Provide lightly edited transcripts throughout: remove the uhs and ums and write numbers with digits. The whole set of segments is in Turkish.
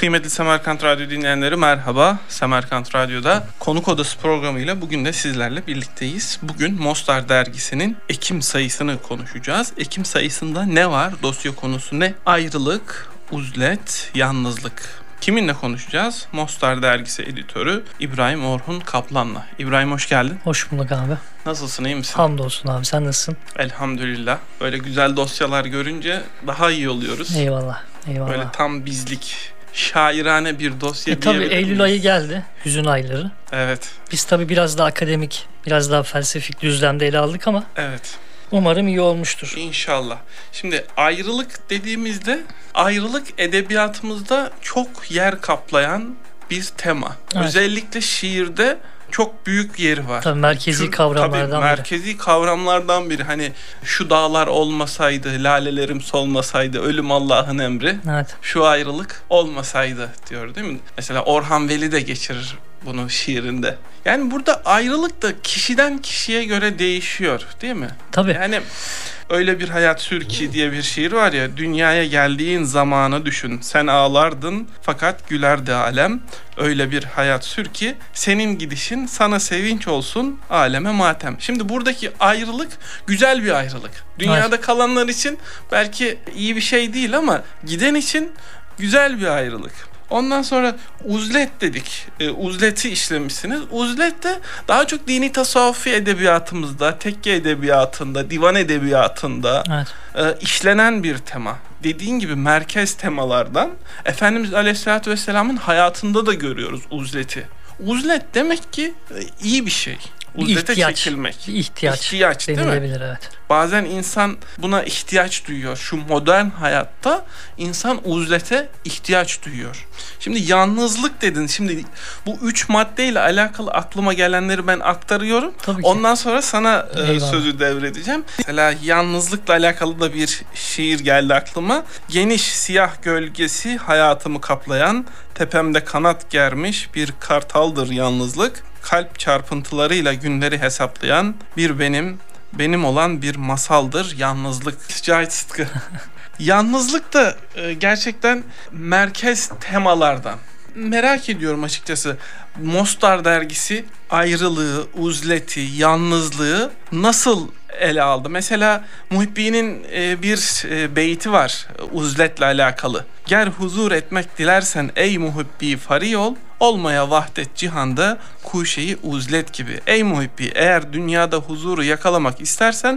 Kıymetli Semerkant Radyo dinleyenleri merhaba. Semerkant Radyo'da Konuk Odası programıyla bugün de sizlerle birlikteyiz. Bugün Mostar dergisinin Ekim sayısını konuşacağız. Ekim sayısında ne var? Dosya konusu ne? Ayrılık, uzlet, yalnızlık. Kiminle konuşacağız? Mostar dergisi editörü İbrahim Orhun Kaplan'la. İbrahim hoş geldin. Hoş bulduk abi. Nasılsın, iyi misin? Hamdolsun abi, sen nasılsın? Elhamdülillah. Böyle güzel dosyalar görünce daha iyi oluyoruz. Eyvallah. Böyle tam bizlik, şairane bir dosya tabii diyebilir Eylül miyiz? ayı geldi. Hüzün ayları. Evet. Biz tabii biraz daha akademik, biraz daha felsefik düzlemde ele aldık ama Evet. umarım iyi olmuştur. İnşallah. Şimdi ayrılık dediğimizde ayrılık edebiyatımızda çok yer kaplayan bir tema. Evet. Özellikle şiirde çok büyük yeri var. Tabii merkezi kavramlardan tabii, biri. merkezi kavramlardan biri. Hani şu dağlar olmasaydı, lalelerim solmasaydı, ölüm Allah'ın emri. Evet. Şu ayrılık olmasaydı diyor değil mi? Mesela Orhan Veli de geçirir bunu şiirinde. Yani burada ayrılık da kişiden kişiye göre değişiyor değil mi? Tabii. Yani öyle bir hayat sür ki diye bir şiir var ya, dünyaya geldiğin zamanı düşün. Sen ağlardın fakat gülerdi alem. Öyle bir hayat sür ki senin gidişin sana sevinç olsun, aleme matem. Şimdi buradaki ayrılık güzel bir ayrılık. Dünyada kalanlar için belki iyi bir şey değil ama giden için güzel bir ayrılık. Ondan sonra uzlet dedik. Uzleti işlemişsiniz. Uzlet de daha çok dini tasavvufi edebiyatımızda, tekke edebiyatında, divan edebiyatında işlenen bir tema. Dediğin gibi merkez temalardan Efendimiz Aleyhisselatü Vesselam'ın hayatında da görüyoruz uzleti. Uzlet demek ki iyi bir şey. Uzlete çekilmek. Bir ihtiyaç değil mi? denilebilir, evet. Bazen insan buna ihtiyaç duyuyor. Şu modern hayatta insan uzlete ihtiyaç duyuyor. Şimdi yalnızlık dedin. Şimdi bu 3 maddeyle alakalı aklıma gelenleri ben aktarıyorum. Tabii ki. Ondan sonra sana Eyvallah. sözü devredeceğim. Mesela yalnızlıkla alakalı da bir şiir geldi aklıma. Geniş siyah gölgesi hayatımı kaplayan, tepemde kanat germiş bir kartaldır yalnızlık. Kalp çarpıntılarıyla günleri hesaplayan bir benim olan bir masaldır yalnızlık. Cahit Sıtkı. Yalnızlık da gerçekten merkez temalardan. Merak ediyorum açıkçası. Mostar dergisi ayrılığı, uzleti, yalnızlığı nasıl ele aldı? Mesela Muhibbi'nin bir beyti var uzletle alakalı. Ger huzur etmek dilersen ey muhibbi fari ol, olmaya vahdet cihanda kuşeyi uzlet gibi. Ey muhibbi, eğer dünyada huzuru yakalamak istersen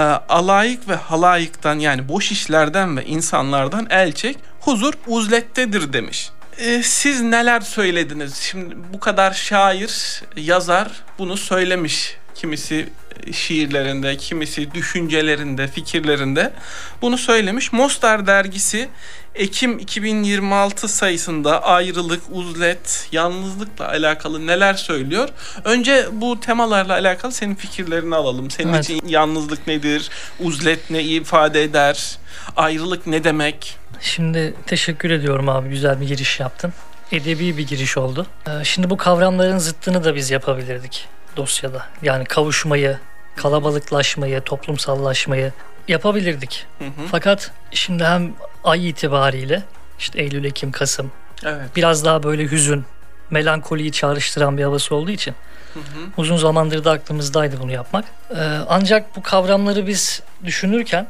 alayık ve halayıktan, yani boş işlerden ve insanlardan el çek. Huzur uzlettedir demiş. Siz neler söylediniz? Şimdi bu kadar şair, yazar bunu söylemiş. Kimisi şiirlerinde, kimisi düşüncelerinde, fikirlerinde bunu söylemiş. Mostar dergisi Ekim 2026 sayısında ayrılık, uzlet, yalnızlıkla alakalı neler söylüyor? Önce bu temalarla alakalı senin fikirlerini alalım. Senin için yalnızlık nedir? Uzlet ne ifade eder? Ayrılık ne demek? Şimdi teşekkür ediyorum abi, güzel bir giriş yaptın. Edebi bir giriş oldu. Şimdi bu kavramların zıttını da biz yapabilirdik dosyada. Yani kavuşmayı, kalabalıklaşmayı, toplumsallaşmayı yapabilirdik. Fakat şimdi hem ay itibariyle işte Eylül, Ekim, Kasım biraz daha böyle hüzün, melankoliyi çağrıştıran bir havası olduğu için uzun zamandır da aklımızdaydı bunu yapmak. Ancak bu kavramları biz düşünürken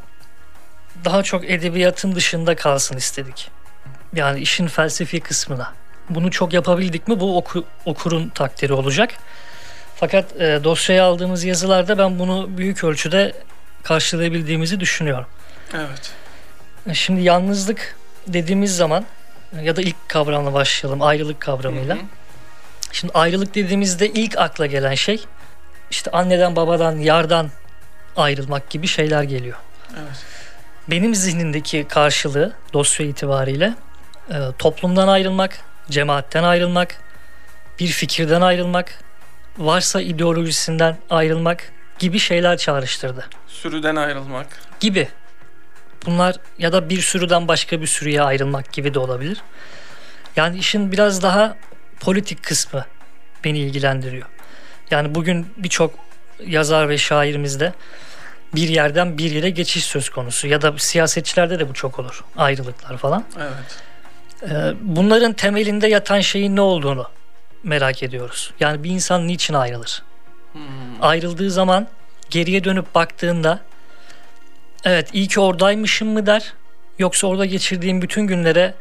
daha çok edebiyatın dışında kalsın istedik. Yani işin felsefi kısmına. Bunu çok yapabildik mi bu okurun takdiri olacak. Fakat dosyaya aldığımız yazılarda ben bunu büyük ölçüde karşılayabildiğimizi düşünüyorum. Evet. Şimdi yalnızlık dediğimiz zaman ya da ilk kavramla başlayalım, ayrılık kavramıyla. Şimdi ayrılık dediğimizde ilk akla gelen şey işte anneden, babadan, yardan ayrılmak gibi şeyler geliyor. Evet. Benim zihnimdeki karşılığı dosya itibariyle toplumdan ayrılmak, cemaatten ayrılmak, bir fikirden ayrılmak, varsa ideolojisinden ayrılmak gibi şeyler çağrıştırdı. Sürüden ayrılmak. Gibi. Bunlar ya da bir sürüden başka bir sürüye ayrılmak gibi de olabilir. Yani işin biraz daha politik kısmı beni ilgilendiriyor. Yani bugün birçok yazar ve şairimizde bir yerden bir yere geçiş söz konusu. Ya da siyasetçilerde de bu çok olur. Ayrılıklar falan. Evet. Bunların temelinde yatan şeyin ne olduğunu merak ediyoruz. Yani bir insan niçin ayrılır? Ayrıldığı zaman geriye dönüp baktığında evet iyi ki oradaymışım mı der, yoksa orada geçirdiğim bütün günlere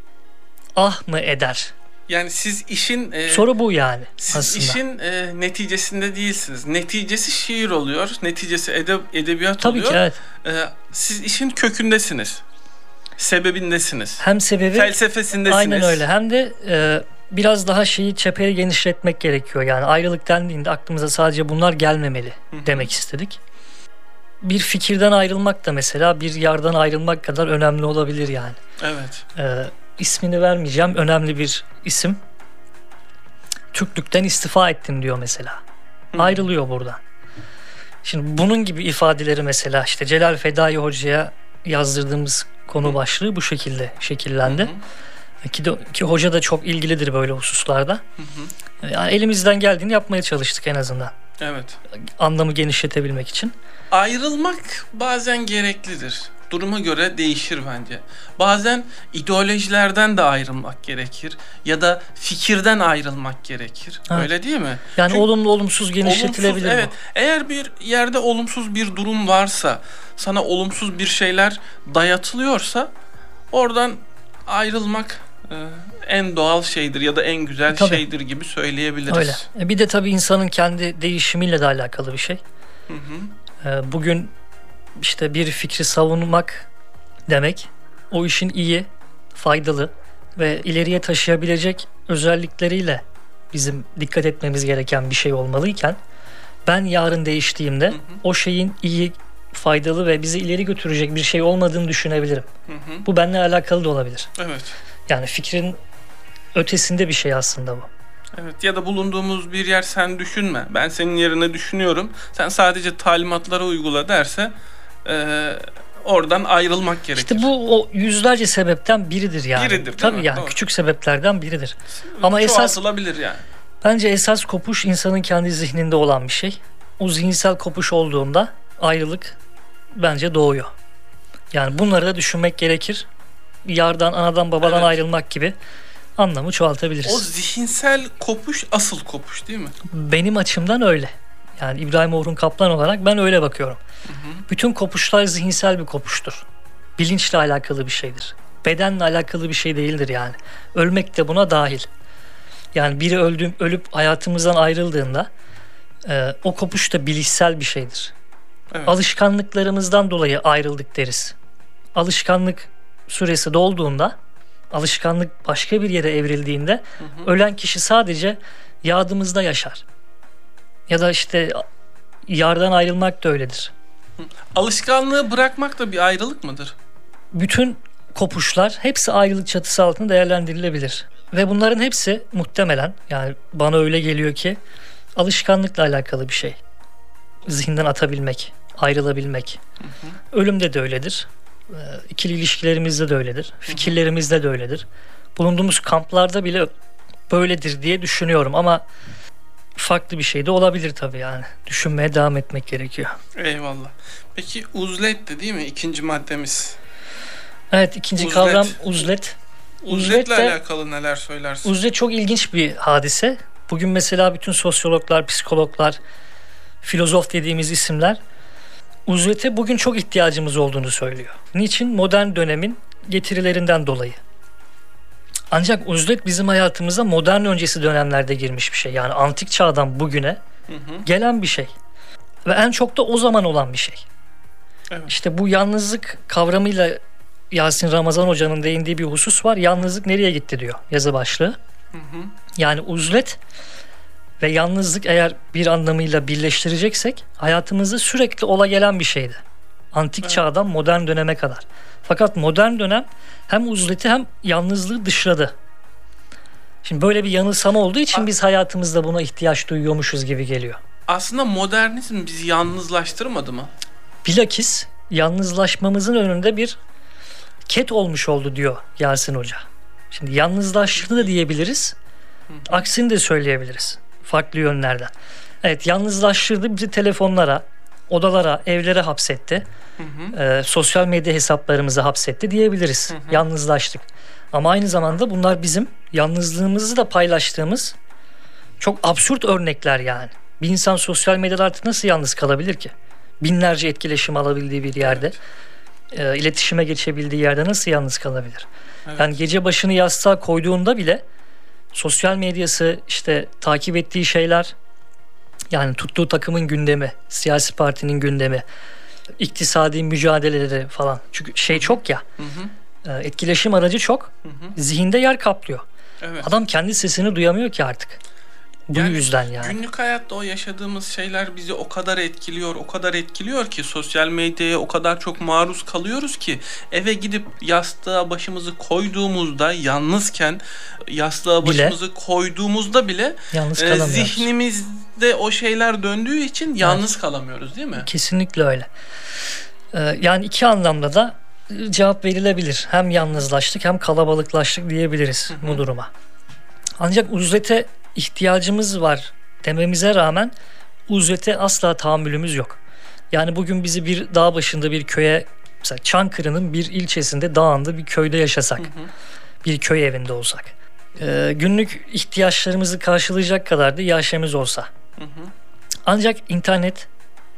ah mı eder? Yani siz işin Soru bu yani siz aslında. işin neticesinde değilsiniz. Neticesi şiir oluyor. Neticesi edebiyat Tabii oluyor. ki evet. Siz işin kökündesiniz. Sebebindesiniz. Hem sebebi Felsefesindesiniz. aynen öyle, hem de biraz daha şeyi, çeperi genişletmek gerekiyor. Yani ayrılık dendiğinde aklımıza sadece bunlar gelmemeli demek istedik. Bir fikirden ayrılmak da mesela bir yardan ayrılmak kadar önemli olabilir yani. Evet. İsmini vermeyeceğim, önemli bir isim. Türklükten istifa ettim diyor mesela. Ayrılıyor buradan. Şimdi bunun gibi ifadeleri mesela işte Celal Fedai Hoca'ya yazdırdığımız konu başlığı bu şekilde şekillendi. Ki hoca da çok ilgilidir böyle hususlarda. Yani elimizden geldiğini yapmaya çalıştık en azından. Evet. Anlamı genişletebilmek için. Ayrılmak bazen gereklidir. Duruma göre değişir bence. Bazen ideolojilerden de ayrılmak gerekir ya da fikirden ayrılmak gerekir. Evet. Öyle değil mi? Yani Çünkü olumlu olumsuz genişletilebilir evet. bu. Eğer bir yerde olumsuz bir durum varsa, sana olumsuz bir şeyler dayatılıyorsa oradan ayrılmak en doğal şeydir ya da en güzel Tabii. şeydir gibi söyleyebiliriz. Öyle. Bir de tabii insanın kendi değişimiyle de alakalı bir şey. Bugün işte bir fikri savunmak demek o işin iyi, faydalı ve ileriye taşıyabilecek özellikleriyle bizim dikkat etmemiz gereken bir şey olmalıyken ben yarın değiştiğimde o şeyin iyi, faydalı ve bizi ileri götürecek bir şey olmadığını düşünebilirim. Bu benimle alakalı da olabilir. Evet. Yani fikrin ötesinde bir şey aslında bu. Evet, ya da bulunduğumuz bir yer sen düşünme. Ben senin yerine düşünüyorum. Sen sadece talimatları uygula derse oradan ayrılmak gerekir. İşte bu o yüzlerce sebepten biridir yani. Biridir, değil tabii mi? yani Doğru. küçük sebeplerden biridir. Ama esas çoğaltılabilir yani. bence esas kopuş insanın kendi zihninde olan bir şey. O zihinsel kopuş olduğunda ayrılık bence doğuyor. Yani bunları da düşünmek gerekir. Yardan, anadan, babadan Evet. ayrılmak gibi anlamı çoğaltabiliriz. O zihinsel kopuş asıl kopuş değil mi? Benim açımdan öyle. Yani İbrahim Orhun Kaplan olarak ben öyle bakıyorum. Bütün kopuşlar zihinsel bir kopuştur. Bilinçle alakalı bir şeydir. Bedenle alakalı bir şey değildir yani. Ölmek de buna dahil. Yani biri ölüp hayatımızdan ayrıldığında o kopuş da bilişsel bir şeydir. Evet. Alışkanlıklarımızdan dolayı ayrıldık deriz. Alışkanlık süresi dolduğunda, alışkanlık başka bir yere evrildiğinde ölen kişi sadece yadımızda yaşar. Ya da işte yardan ayrılmak da öyledir. Alışkanlığı bırakmak da bir ayrılık mıdır? Bütün kopuşlar hepsi ayrılık çatısı altında değerlendirilebilir. Ve bunların hepsi muhtemelen, yani bana öyle geliyor ki, alışkanlıkla alakalı bir şey. Zihinden atabilmek, ayrılabilmek. Ölümde de öyledir. İkili ilişkilerimizde de öyledir. Fikirlerimizde de öyledir. Bulunduğumuz kamplarda bile böyledir diye düşünüyorum ama farklı bir şey de olabilir tabii yani. Düşünmeye devam etmek gerekiyor. Eyvallah. Peki uzlet değil mi? İkinci maddemiz. Evet, ikinci Uzlet. kavram uzlet. Uzletle de- alakalı neler söylersin? Uzlet çok ilginç bir hadise. Bugün mesela bütün sosyologlar, psikologlar, filozof dediğimiz isimler uzlete bugün çok ihtiyacımız olduğunu söylüyor. Niçin? Modern dönemin getirilerinden dolayı. Ancak uzlet bizim hayatımıza modern öncesi dönemlerde girmiş bir şey. Yani antik çağdan bugüne gelen bir şey. Ve en çok da o zaman olan bir şey. Evet. İşte bu yalnızlık kavramıyla Yasin Ramazan Hoca'nın değindiği bir husus var. Yalnızlık nereye gitti diyor yazı başlığı. Yani uzlet ve yalnızlık eğer bir anlamıyla birleştireceksek hayatımızda sürekli ola gelen bir şeydi. Antik çağdan modern döneme kadar. Fakat modern dönem hem uzleti hem yalnızlığı dışladı. Şimdi böyle bir yanılsama olduğu için biz hayatımızda buna ihtiyaç duyuyormuşuz gibi geliyor. Aslında modernizm bizi yalnızlaştırmadı mı? Bilakis yalnızlaşmamızın önünde bir ket olmuş oldu diyor Yasin Hoca. Şimdi yalnızlaştırdı da diyebiliriz. Aksini de söyleyebiliriz. Farklı yönlerden. Evet, yalnızlaştırdı, bizi telefonlara, odalara, evlere hapsetti. Sosyal medya hesaplarımıza hapsetti diyebiliriz. Yalnızlaştık. Ama aynı zamanda bunlar bizim yalnızlığımızı da paylaştığımız çok absürt örnekler yani. Bir insan sosyal medyada artık nasıl yalnız kalabilir ki? Binlerce etkileşim alabildiği bir yerde, iletişime geçebildiği yerde nasıl yalnız kalabilir? Evet. Yani gece başını yastığa koyduğunda bile sosyal medyası, işte takip ettiği şeyler, yani tuttuğu takımın gündemi, siyasi partinin gündemi, iktisadi mücadeleleri falan. Çünkü şey çok ya, Hı hı. etkileşim aracı çok, Hı hı. zihinde yer kaplıyor. Evet. Adam kendi sesini duyamıyor ki artık. Bu Yani yüzden yani. Günlük hayatta o yaşadığımız şeyler bizi o kadar etkiliyor, o kadar etkiliyor ki sosyal medyaya o kadar çok maruz kalıyoruz ki eve gidip yastığa başımızı koyduğumuzda, yalnızken yastığa Bile. başımızı koyduğumuzda bile Yalnız kalamıyoruz. zihnimizde o şeyler döndüğü için yalnız kalamıyoruz, değil mi? Kesinlikle öyle. Yani iki anlamda da cevap verilebilir. Hem yalnızlaştık hem kalabalıklaştık diyebiliriz bu duruma. Ancak uzlete ihtiyacımız var dememize rağmen uzlete asla tahammülümüz yok. Yani bugün bizi bir dağ başında bir köye, mesela Çankırı'nın bir ilçesinde, dağında bir köyde yaşasak, bir köy evinde olsak, günlük ihtiyaçlarımızı karşılayacak kadar da yaşamımız olsa. Ancak internet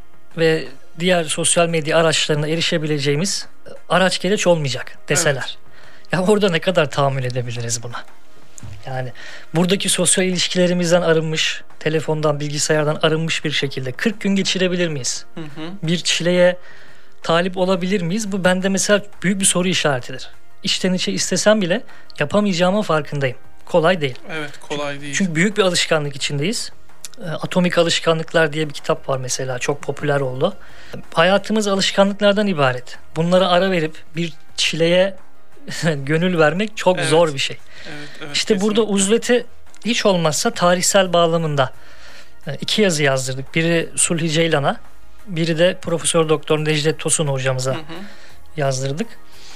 ve diğer sosyal medya araçlarına erişebileceğimiz araç gereç olmayacak deseler. Ya orada ne kadar tahammül edebiliriz buna? Yani buradaki sosyal ilişkilerimizden arınmış, telefondan, bilgisayardan arınmış bir şekilde 40 gün geçirebilir miyiz? Bir çileye talip olabilir miyiz? Bu bende mesela büyük bir soru işaretidir. İçten içe istesem bile yapamayacağımın farkındayım. Kolay değil. Evet, kolay değil. Çünkü büyük bir alışkanlık içindeyiz. Atomik Alışkanlıklar diye bir kitap var mesela, çok popüler oldu. Hayatımız alışkanlıklardan ibaret. Bunlara ara verip bir çileye gönül vermek çok zor bir şey. Evet, İşte kesinlikle. burada uzleti hiç olmazsa tarihsel bağlamında iki yazı yazdırdık. Biri Sulhi Ceylan'a, biri de Profesör Doktor Necdet Tosun hocamıza yazdırdık.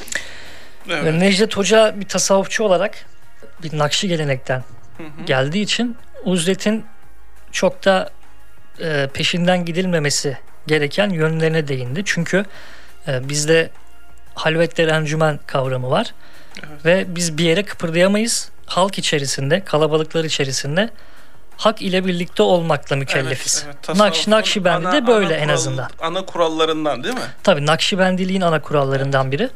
Evet. Necdet Hoca bir tasavvufçu olarak bir Nakşi gelenekten geldiği için uzletin çok da peşinden gidilmemesi gereken yönlerine değindi. Çünkü bizde halvetler encümen kavramı var. Evet. Ve biz bir yere kıpırdayamayız. Halk içerisinde, kalabalıklar içerisinde hak ile birlikte olmakla mükellefiz. Nakşibendi de böyle en azından. Ana kurallarından, değil mi? Tabii Nakşibendiliğin ana kurallarından biri.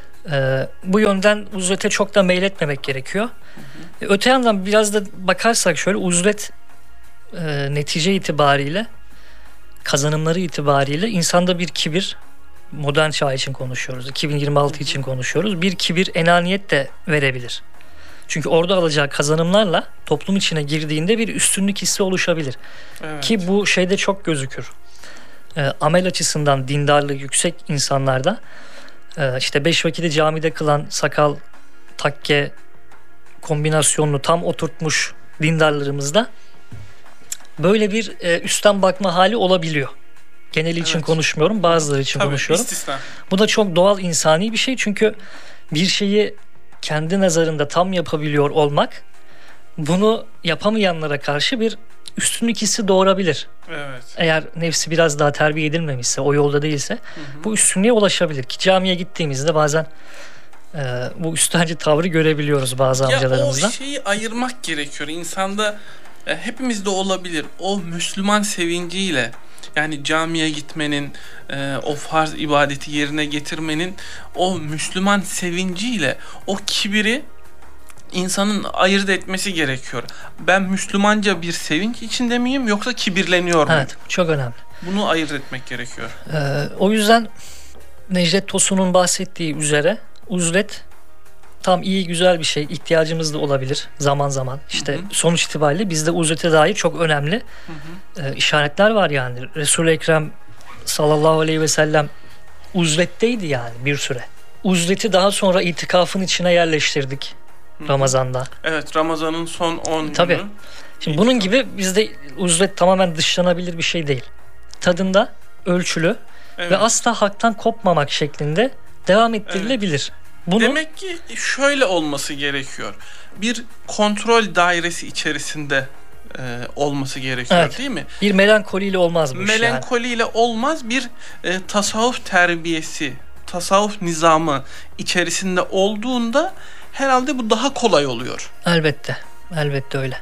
Bu yönden uzlete çok da meyletmemek gerekiyor. Öte yandan biraz da bakarsak şöyle, uzlet netice itibariyle, kazanımları itibariyle insanda bir kibir, modern çağ için konuşuyoruz, 2026 için konuşuyoruz, bir kibir, enaniyet de verebilir. Çünkü orada alacağı kazanımlarla toplum içine girdiğinde bir üstünlük hissi oluşabilir. Evet. Ki bu şeyde çok gözükür. Amel açısından dindarlığı yüksek insanlarda, işte 5 vakiti camide kılan, sakal, takke kombinasyonunu tam oturtmuş dindarlarımızda böyle bir üstten bakma hali olabiliyor. Geneli için konuşmuyorum, bazıları için konuşuyorum. İstisna. Bu da çok doğal, insani bir şey. Çünkü bir şeyi kendi nazarında tam yapabiliyor olmak, bunu yapamayanlara karşı bir üstünlük hissi doğurabilir. Evet. Eğer nefsi biraz daha terbiye edilmemişse, o yolda değilse bu üstünlüğe ulaşabilir. Ki camiye gittiğimizde bazen bu üstenci tavrı görebiliyoruz bazı amcalarımızda. O şeyi ayırmak gerekiyor. İnsanda hepimizde olabilir. O Müslüman sevinciyle, yani camiye gitmenin, o farz ibadeti yerine getirmenin o Müslüman sevinciyle o kibiri insanın ayırt etmesi gerekiyor. Ben Müslümanca bir sevinç içinde miyim, yoksa kibirleniyor muyum? Evet, çok önemli. Bunu ayırt etmek gerekiyor. O yüzden Necdet Tosun'un bahsettiği üzere uzlet tam iyi, güzel bir şey. İhtiyacımız da olabilir zaman zaman. İşte sonuç itibariyle bizde uzlete dair çok önemli işaretler var yani. Resul-i Ekrem sallallahu aleyhi ve sellem uzletteydi yani bir süre. Uzleti daha sonra itikafın içine yerleştirdik Ramazan'da. Evet, Ramazan'ın son 10 günü. Tabii. Şimdi bunun gibi bizde uzlet tamamen dışlanabilir bir şey değil. Tadında, ölçülü ve asla haktan kopmamak şeklinde devam ettirilebilir. Bunu... Demek ki şöyle olması gerekiyor. Bir kontrol dairesi içerisinde olması gerekiyor, değil mi? Bir melankoliyle olmaz bu iş yani. Melankoliyle olmaz, bir tasavvuf terbiyesi, tasavvuf nizamı içerisinde olduğunda herhalde bu daha kolay oluyor. Elbette. Elbette öyle.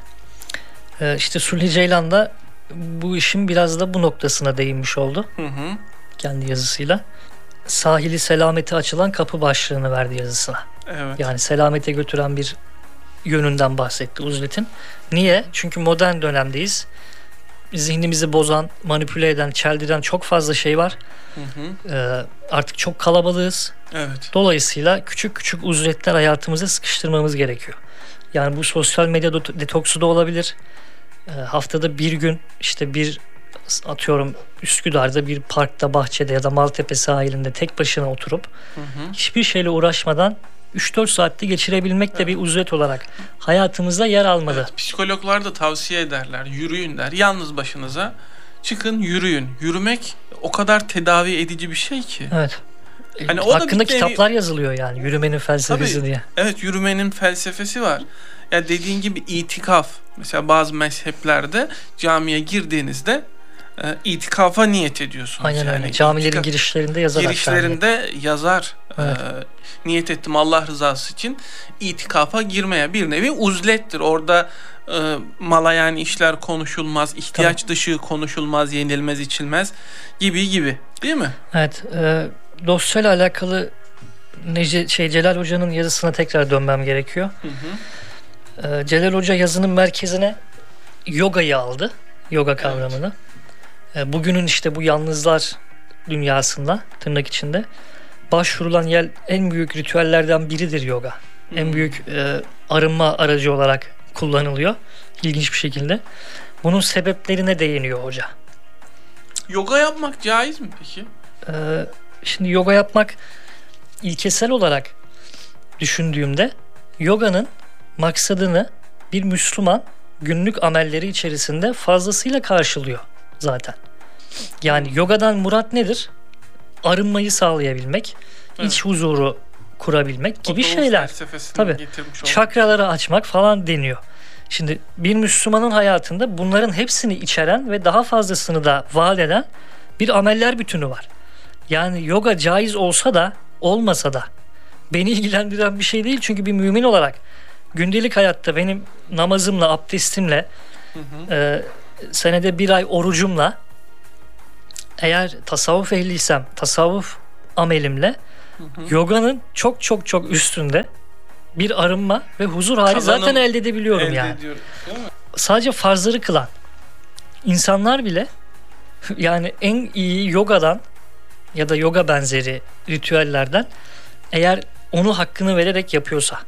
İşte Sulhi Ceylan da bu işin biraz da bu noktasına değinmiş oldu. Hı hı. Kendi yazısıyla. Sahili selamete açılan kapı başlığını verdi yazısına. Evet. Yani selamete götüren bir yönünden bahsetti uzletin. Niye? Çünkü modern dönemdeyiz. Zihnimizi bozan, manipüle eden, çeldiren çok fazla şey var. Hı hı. Artık çok kalabalığız. Evet. Dolayısıyla küçük küçük uzletler hayatımıza sıkıştırmamız gerekiyor. Yani bu sosyal medya detoksu da olabilir. Haftada bir gün işte bir atıyorum Üsküdar'da bir parkta, bahçede ya da Maltepe sahilinde tek başına oturup hiçbir şeyle uğraşmadan 3-4 saatte geçirebilmek de bir uzlet olarak hayatımızda yer almalı. Evet, psikologlar da tavsiye ederler. Yürüyün der. Yalnız başınıza çıkın yürüyün. Yürümek o kadar tedavi edici bir şey ki. Evet. Hani o da hakkında bir nevi- kitaplar yazılıyor yani yürümenin felsefesi Tabii. diye. Evet, yürümenin felsefesi var. Ya dediğin gibi itikaf. Mesela bazı mezheplerde camiye girdiğinizde itikafa niyet ediyorsunuz. Aynen öyle. Yani Camilerin girişlerinde yazar hatta. girişlerinde yazar. Evet. Niyet ettim Allah rızası için itikafa girmeye, bir nevi uzlettir. Orada malayan işler konuşulmaz, ihtiyaç dışı konuşulmaz, yenilmez içilmez gibi değil mi? Evet. Dosyayla alakalı Celal Hoca'nın yazısına tekrar dönmem gerekiyor. Hı hı. Celal Hoca yazının merkezine yogayı aldı. Yoga kavramını. Bugünün işte bu yalnızlar dünyasında tırnak içinde başvurulan en büyük ritüellerden biridir yoga. En büyük arınma aracı olarak kullanılıyor. İlginç bir şekilde. Bunun sebeplerine değiniyor hoca. Yoga yapmak caiz mi peki? Şimdi yoga yapmak ilkesel olarak düşündüğümde yoganın maksadını bir Müslüman günlük amelleri içerisinde fazlasıyla karşılıyor zaten. Yani yogadan murat nedir? Arınmayı sağlayabilmek, iç huzuru kurabilmek gibi şeyler. Tabii. Çakraları açmak falan deniyor. Şimdi bir Müslümanın hayatında bunların hepsini içeren ve daha fazlasını da vaat eden bir ameller bütünü var. Yani yoga caiz olsa da olmasa da beni ilgilendiren bir şey değil. Çünkü bir mümin olarak gündelik hayatta benim namazımla, abdestimle, senede bir ay orucumla, eğer tasavvuf ehliysem tasavvuf amelimle yoganın çok çok çok üstünde bir arınma ve huzur hali zaten elde edebiliyorum yani. Sadece farzları kılan insanlar bile yani en iyi yogadan ya da yoga benzeri ritüellerden eğer onu hakkını vererek yapıyorsa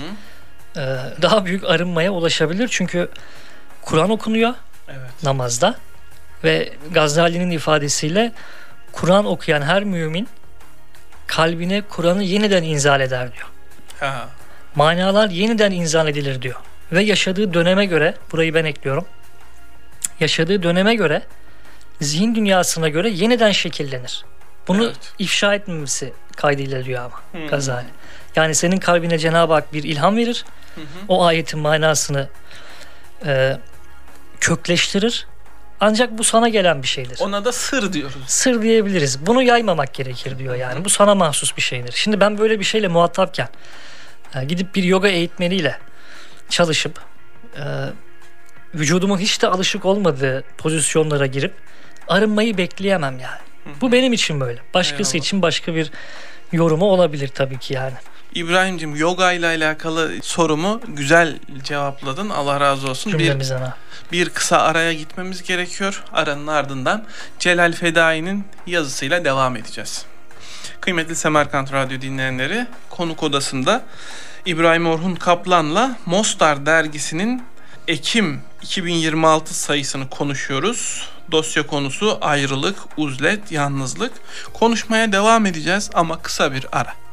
daha büyük arınmaya ulaşabilir. Çünkü Kur'an okunuyor namazda ve Gazali'nin ifadesiyle Kur'an okuyan her mümin kalbine Kur'an'ı yeniden inzal eder diyor. Ha. Manalar yeniden inzal edilir diyor. Ve yaşadığı döneme göre, burayı ben ekliyorum, yaşadığı döneme göre, zihin dünyasına göre yeniden şekillenir. Bunu ifşa etmemesi kaydıyla diyor ama Gazali. Yani senin kalbine Cenab-ı Hak bir ilham verir. O ayetin manasını kökleştirir. Ancak bu sana gelen bir şeydir. Ona da sır diyoruz. Sır diyebiliriz. Bunu yaymamak gerekir diyor yani. Bu sana mahsus bir şeydir. Şimdi ben böyle bir şeyle muhatapken gidip bir yoga eğitmeniyle çalışıp vücudumun hiç de alışık olmadığı pozisyonlara girip arınmayı bekleyemem yani. Bu benim için böyle. Başkası için başka bir yorumu olabilir tabii ki yani. İbrahim'cim, yoga ile alakalı sorumu güzel cevapladın. Allah razı olsun. Cümlemizden bir kısa araya gitmemiz gerekiyor. Aranın ardından Celal Fedai'nin yazısıyla devam edeceğiz. Kıymetli Semerkant Radyo dinleyenleri, konuk odasında İbrahim Orhun Kaplan'la Mostar dergisinin Ekim 2026 sayısını konuşuyoruz. Dosya konusu ayrılık, uzlet, yalnızlık. Konuşmaya devam edeceğiz ama kısa bir ara.